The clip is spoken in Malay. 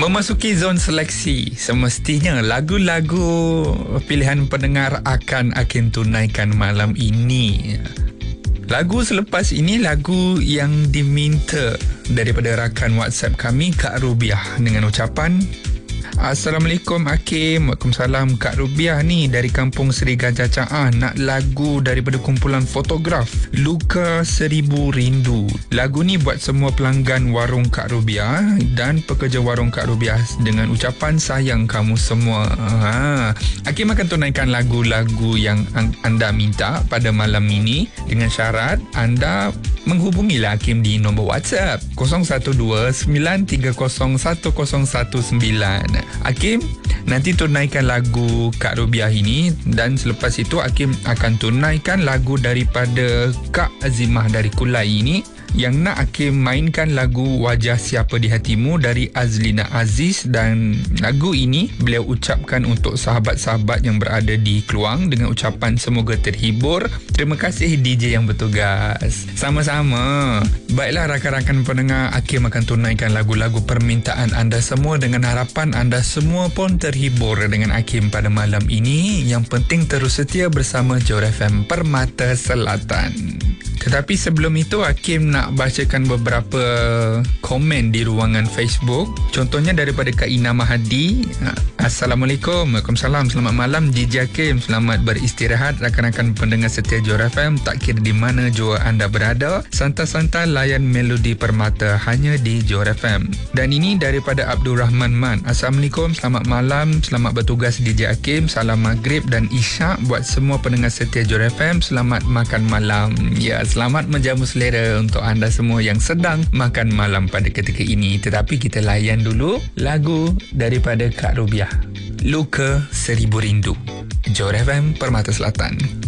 Memasuki zon seleksi, semestinya lagu-lagu pilihan pendengar akan Hakim tunaikan malam ini. Lagu selepas ini lagu yang diminta daripada rakan WhatsApp kami, Kak Rubiah, dengan ucapan, Assalamualaikum Hakim. Waalaikumsalam. Kak Rubiah ni dari kampung Seri Gajah Caah, nak lagu daripada kumpulan fotograf Luka Seribu Rindu. Lagu ni buat semua pelanggan warung Kak Rubiah dan pekerja warung Kak Rubiah dengan ucapan sayang kamu semua. Hakim akan tunaikan lagu-lagu yang anda minta pada malam ini dengan syarat anda menghubungilah Hakim di nombor WhatsApp 012-930-1019. Hakim nanti tunaikan lagu Kak Rubiah ini, dan selepas itu Hakim akan tunaikan lagu daripada Kak Azimah dari Kulai ini. Yang nak Hakim mainkan lagu Wajah Siapa di Hatimu dari Azlina Aziz, dan lagu ini beliau ucapkan untuk sahabat-sahabat yang berada di Keluang dengan ucapan semoga terhibur. Terima kasih DJ yang bertugas. Sama-sama. Baiklah rakan-rakan pendengar, Hakim akan tunaikan lagu-lagu permintaan anda semua dengan harapan anda semua pun terhibur dengan Hakim pada malam ini. Yang penting terus setia bersama Johor FM Permata Selatan. Tetapi sebelum itu, Hakim nak bacakan beberapa komen di ruangan Facebook. Contohnya daripada Kak Ina Mahadi. Assalamualaikum. Waalaikumsalam. Selamat malam DJ Hakim. Selamat beristirahat rakan-rakan pendengar setia Johor FM. Tak kira di mana jua anda berada, santai-santai layan melodi permata hanya di Johor FM. Dan ini daripada Abdul Rahman Man. Assalamualaikum. Selamat malam. Selamat bertugas DJ Hakim. Salam maghrib dan isyak buat semua pendengar setia Johor FM. Selamat makan malam. Ya, selamat menjamu selera untuk anda semua yang sedang makan malam pada ketika ini. Tetapi kita layan dulu lagu daripada Kak Rubiah, Luka Seribu Rindu. Johor FM Permata Selatan.